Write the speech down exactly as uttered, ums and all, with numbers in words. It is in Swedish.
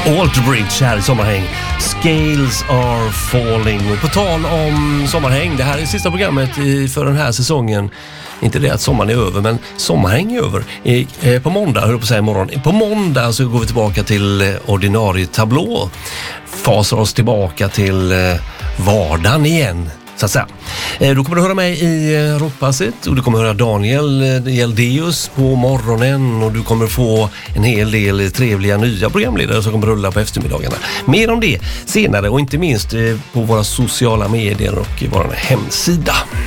Alter Bridge här i sommarhäng. Scales are falling. Och på tal om sommarhäng, det här är sista programmet för den här säsongen. Inte det att sommaren är över, men sommarhäng är över. På måndag, hör jag på att säga imorgon. På måndag så går vi tillbaka till ordinarie tablå. Fasar oss tillbaka till vardagen igen, så att säga. Då kommer du höra mig i Rockpasset och du kommer höra Daniel Hjeldeus på morgonen och du kommer få en hel del trevliga nya programledare som kommer rulla på eftermiddagarna. Mer om det senare och inte minst på våra sociala medier och vår hemsida.